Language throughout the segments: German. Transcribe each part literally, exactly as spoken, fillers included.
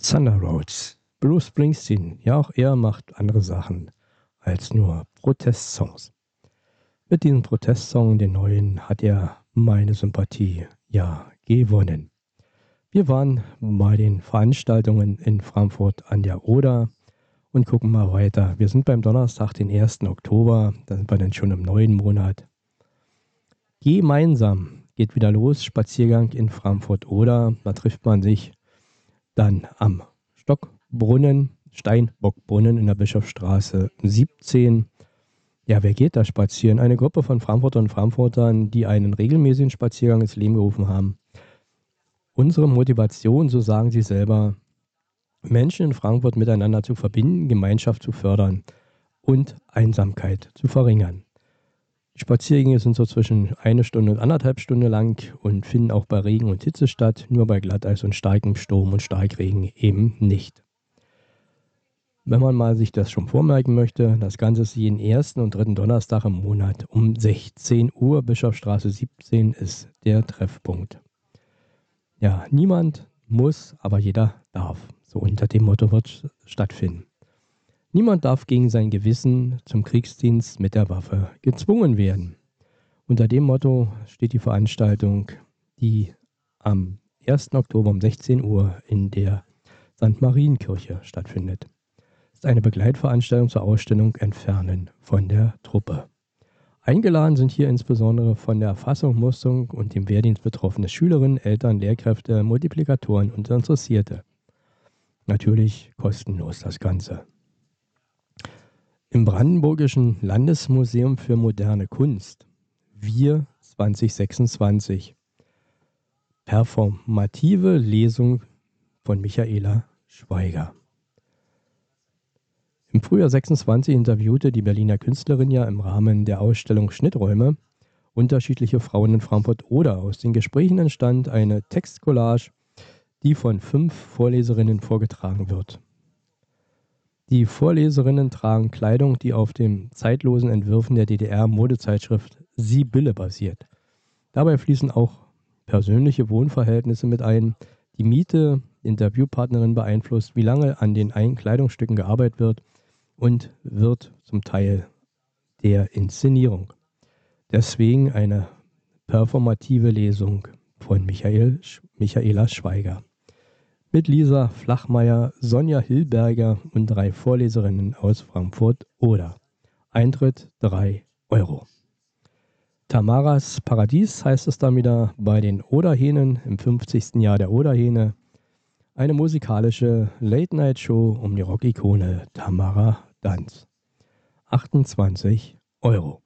Thunder Roads. Bruce Springsteen, ja auch er macht andere Sachen als nur Protestsongs. Mit diesem Protestsong, den neuen, hat er meine Sympathie ja gewonnen. Wir waren bei den Veranstaltungen in Frankfurt an der Oder und gucken mal weiter. Wir sind beim Donnerstag, den ersten Oktober, da sind wir dann schon im neuen Monat. Gemeinsam geht wieder los, Spaziergang in Frankfurt-Oder. Da trifft man sich dann am Stockbrunnen, Steinbockbrunnen in der Bischofsstraße siebzehn. Ja, wer geht da spazieren? Eine Gruppe von Frankfurter und Frankfurtern, die einen regelmäßigen Spaziergang ins Leben gerufen haben. Unsere Motivation, so sagen sie selber, Menschen in Frankfurt miteinander zu verbinden, Gemeinschaft zu fördern und Einsamkeit zu verringern. Die Spaziergänge sind so zwischen eine Stunde und anderthalb Stunden lang und finden auch bei Regen und Hitze statt, nur bei Glatteis und starkem Sturm und Starkregen eben nicht. Wenn man mal sich das schon vormerken möchte, das Ganze ist jeden ersten und dritten Donnerstag im Monat um sechzehn Uhr, Bischofsstraße siebzehn ist der Treffpunkt. Ja, niemand muss, aber jeder darf. So unter dem Motto wird es stattfinden. Niemand darf gegen sein Gewissen zum Kriegsdienst mit der Waffe gezwungen werden. Unter dem Motto steht die Veranstaltung, die am ersten Oktober um sechzehn Uhr in der Sankt Marienkirche stattfindet. Es ist eine Begleitveranstaltung zur Ausstellung Entfernen von der Truppe. Eingeladen sind hier insbesondere von der Erfassung, Musterung und dem Wehrdienst betroffene Schülerinnen, Eltern, Lehrkräfte, Multiplikatoren und Interessierte. Natürlich kostenlos das Ganze. Im Brandenburgischen Landesmuseum für moderne Kunst, Wir zwanzig sechsundzwanzig, performative Lesung von Michaela Schweiger. Im Frühjahr sechsundzwanzig interviewte die Berliner Künstlerin ja im Rahmen der Ausstellung Schnitträume unterschiedliche Frauen in Frankfurt-Oder. Aus den Gesprächen entstand eine Textcollage, die von fünf Vorleserinnen vorgetragen wird. Die Vorleserinnen tragen Kleidung, die auf den zeitlosen Entwürfen der D D R-Modezeitschrift Sibylle basiert. Dabei fließen auch persönliche Wohnverhältnisse mit ein. Die Miete, Interviewpartnerin beeinflusst, wie lange an den Kleidungsstücken gearbeitet wird und wird zum Teil der Inszenierung. Deswegen eine performative Lesung von Michael, Michaela Schweiger. Mit Lisa Flachmeier, Sonja Hilberger und drei Vorleserinnen aus Frankfurt-Oder. Eintritt drei Euro. Tamaras Paradies heißt es dann wieder bei den Oderhähnen im fünfzigsten Jahr der Oderhähne. Eine musikalische Late-Night-Show um die Rockikone Tamara Danz. achtundzwanzig Euro.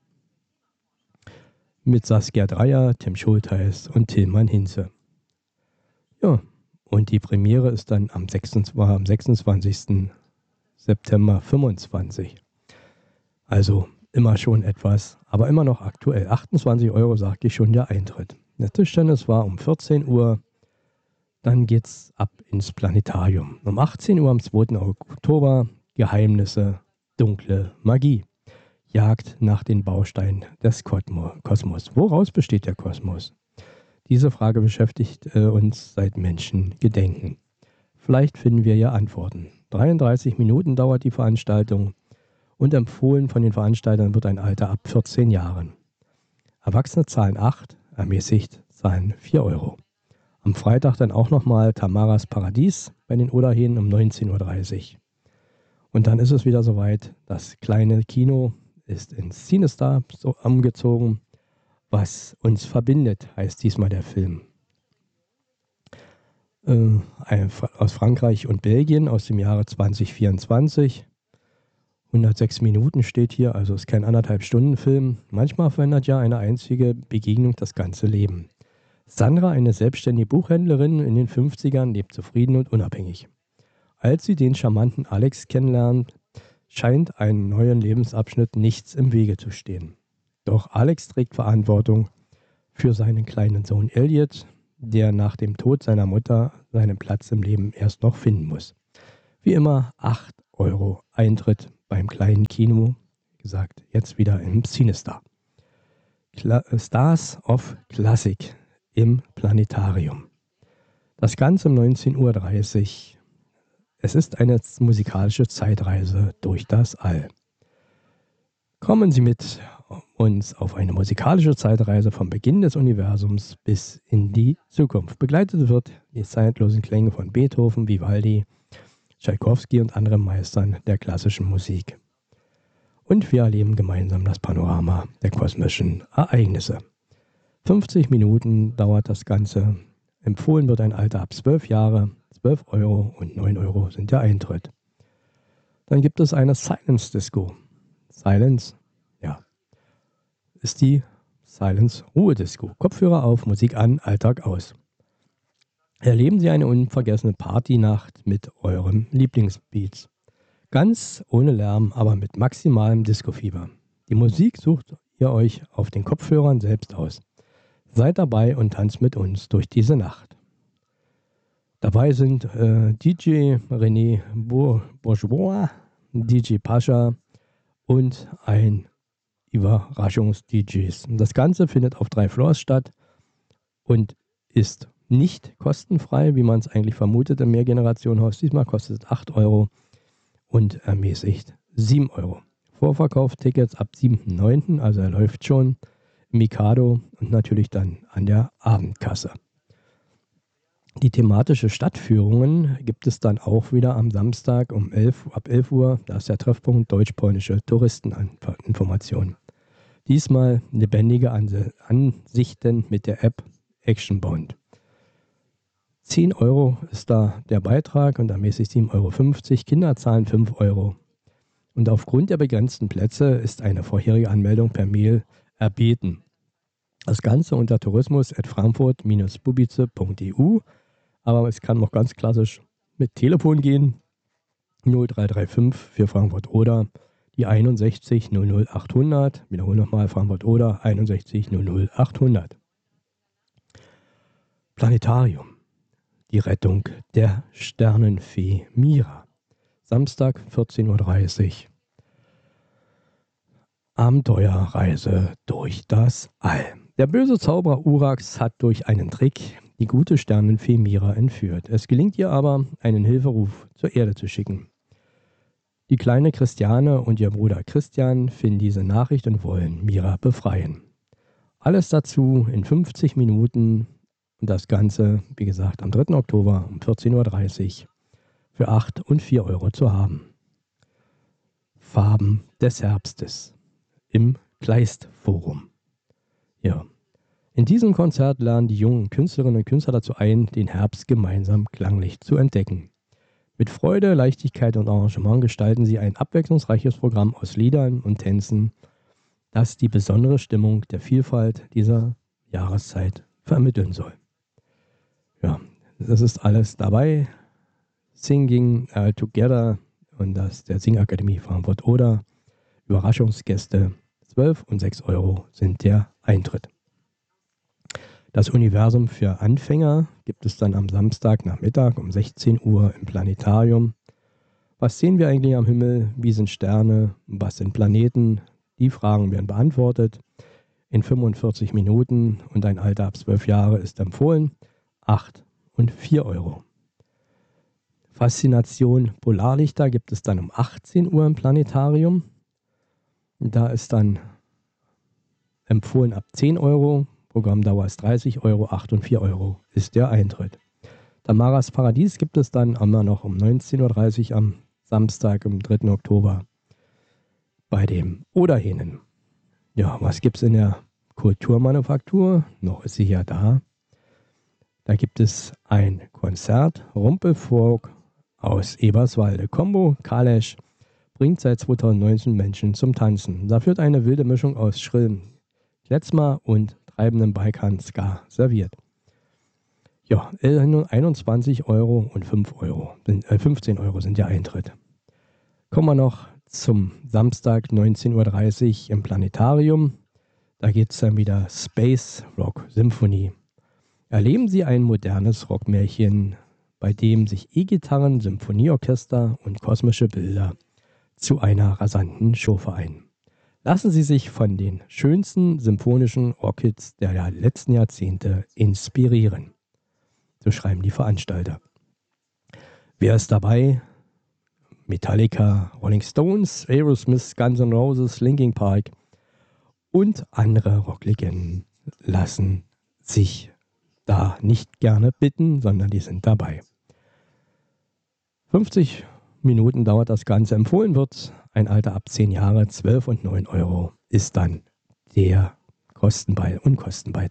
Mit Saskia Dreyer, Tim Schultheis und Tillmann Hinze. Ja, und die Premiere ist dann am sechsundzwanzigsten September fünfundzwanzig. Also immer schon etwas, aber immer noch aktuell. achtundzwanzig Euro, sagte ich schon, der Eintritt. Der Tischtennis war um vierzehn Uhr. Dann geht's ab ins Planetarium. Um achtzehn Uhr am zweiten Oktober Geheimnisse, dunkle Magie. Jagd nach den Bausteinen des Kosmos. Woraus besteht der Kosmos? Diese Frage beschäftigt äh, uns seit Menschengedenken. Vielleicht finden wir ja Antworten. dreiunddreißig Minuten dauert die Veranstaltung und empfohlen von den Veranstaltern wird ein Alter ab vierzehn Jahren. Erwachsene zahlen acht, ermäßigt zahlen vier Euro. Am Freitag dann auch nochmal Tamaras Paradies bei den Oderhähnen um neunzehn Uhr dreißig. Und dann ist es wieder soweit, das kleine Kino ist ins CineStar so umgezogen. Was uns verbindet, heißt diesmal der Film. Äh, aus Frankreich und Belgien aus dem Jahre zwanzig vierundzwanzig. hundertsechs Minuten steht hier, also ist kein anderthalb Stunden Film. Manchmal verändert ja eine einzige Begegnung das ganze Leben. Sandra, eine selbstständige Buchhändlerin in den fünfzigern, lebt zufrieden und unabhängig. Als sie den charmanten Alex kennenlernt, scheint einem neuen Lebensabschnitt nichts im Wege zu stehen. Doch Alex trägt Verantwortung für seinen kleinen Sohn Elliot, der nach dem Tod seiner Mutter seinen Platz im Leben erst noch finden muss. Wie immer acht Euro Eintritt beim kleinen Kino, wie gesagt, jetzt wieder im CineStar. Kla- Stars of Classic im Planetarium. Das Ganze um neunzehn Uhr dreißig Es ist eine musikalische Zeitreise durch das All. Kommen Sie mit uns auf eine musikalische Zeitreise vom Beginn des Universums bis in die Zukunft. Begleitet wird die zeitlosen Klänge von Beethoven, Vivaldi, Tschaikowski und anderen Meistern der klassischen Musik. Und wir erleben gemeinsam das Panorama der kosmischen Ereignisse. fünfzig Minuten dauert das Ganze. Empfohlen wird ein Alter ab zwölf Jahre. zwölf Euro und neun Euro sind der Eintritt. Dann gibt es eine Silence Disco. Silence, ja, ist die Silence Ruhe Disco. Kopfhörer auf, Musik an, Alltag aus. Erleben Sie eine unvergessene Partynacht mit eurem Lieblingsbeats. Ganz ohne Lärm, aber mit maximalem Disco-Fieber. Die Musik sucht ihr euch auf den Kopfhörern selbst aus. Seid dabei und tanzt mit uns durch diese Nacht. Dabei sind äh, D J René Bourgeois, D J Pascha und ein Überraschungs-D Js. Das Ganze findet auf drei Floors statt und ist nicht kostenfrei, wie man es eigentlich vermutet im Mehrgenerationenhaus. Diesmal kostet es acht Euro und ermäßigt sieben Euro. Vorverkauf-Tickets ab siebten neunten, also er läuft schon im Mikado und natürlich dann an der Abendkasse. Die thematische Stadtführungen gibt es dann auch wieder am Samstag um elf, ab elf Uhr. Da ist der Treffpunkt deutsch-polnische Touristeninformation. Diesmal lebendige Ansichten mit der App Actionbound. zehn Euro ist da der Beitrag und ermäßigt sieben Euro fünfzig. Kinder zahlen fünf Euro. Und aufgrund der begrenzten Plätze ist eine vorherige Anmeldung per Mail erbeten. Das Ganze unter tourismus at frankfurt Bindestrich bubice Punkt e u. Aber es kann noch ganz klassisch mit Telefon gehen. null drei drei fünf für Frankfurt oder die einundsechzig null null achthundert. Wiederhole nochmal Frankfurt oder einundsechzig null null achthundert. Planetarium. Die Rettung der Sternenfee Mira. Samstag vierzehn Uhr dreißig. Abenteuerreise durch das All. Der böse Zauberer Urax hat durch einen Trick die gute Sternenfee Mira entführt. Es gelingt ihr aber, einen Hilferuf zur Erde zu schicken. Die kleine Christiane und ihr Bruder Christian finden diese Nachricht und wollen Mira befreien. Alles dazu in fünfzig Minuten und das Ganze, wie gesagt, am dritten Oktober um vierzehn Uhr dreißig für acht und vier Euro zu haben. Farben des Herbstes im Kleist-Forum. Ja. In diesem Konzert lernen die jungen Künstlerinnen und Künstler dazu ein, den Herbst gemeinsam klanglich zu entdecken. Mit Freude, Leichtigkeit und Engagement gestalten sie ein abwechslungsreiches Programm aus Liedern und Tänzen, das die besondere Stimmung der Vielfalt dieser Jahreszeit vermitteln soll. Ja, das ist alles dabei. Singing uh, Together und das der Singakademie Frankfurt oder Überraschungsgäste. zwölf und sechs Euro sind der Eintritt. Das Universum für Anfänger gibt es dann am Samstagnachmittag um sechzehn Uhr im Planetarium. Was sehen wir eigentlich am Himmel? Wie sind Sterne? Was sind Planeten? Die Fragen werden beantwortet in fünfundvierzig Minuten und ein Alter ab zwölf Jahre ist empfohlen. acht und vier Euro. Faszination Polarlichter gibt es dann um achtzehn Uhr im Planetarium. Da ist dann empfohlen ab zehn Euro. Programmdauer ist dreißig Euro, acht und vier Euro ist der Eintritt. Tamaras Paradies gibt es dann immer noch um neunzehn Uhr dreißig am Samstag, am dritten Oktober bei dem Oderhähnen. Ja, was gibt es in der Kulturmanufaktur? Noch ist sie ja da. Da gibt es ein Konzert, Rumpelfolk aus Eberswalde. Combo Kalesch bringt seit zweitausendneunzehn Menschen zum Tanzen. Da wird eine wilde Mischung aus schrillen Klezmer und treibenden Balkan-Ska serviert. Ja, einundzwanzig Euro und fünf Euro, äh, fünfzehn Euro sind der Eintritt. Kommen wir noch zum Samstag neunzehn Uhr dreißig im Planetarium. Da geht es dann wieder Space Rock Symphonie. Erleben Sie ein modernes Rockmärchen, bei dem sich E-Gitarren, Symphonieorchester und kosmische Bilder zu einer rasanten Show vereinen. Lassen Sie sich von den schönsten symphonischen Rockhits der letzten Jahrzehnte inspirieren. So schreiben die Veranstalter. Wer ist dabei? Metallica, Rolling Stones, Aerosmith, Guns N' Roses, Linkin Park und andere Rocklegenden lassen sich da nicht gerne bitten, sondern die sind dabei. fünfzig Minuten dauert das Ganze. Empfohlen wird ein Alter ab zehn Jahre, zwölf und neun Euro ist dann der Kostenbeitrag, Unkostenbeitrag.